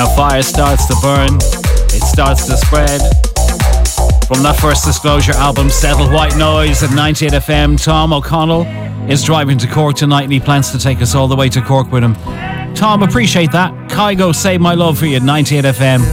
a fire starts to burn, it starts to spread. From that First Disclosure album, Settled White Noise at 98 FM, Tom O'Connell is driving to Cork tonight and he plans to take us all the way to Cork with him. Tom, appreciate that. Kygo, Save My Love for you at 98 FM.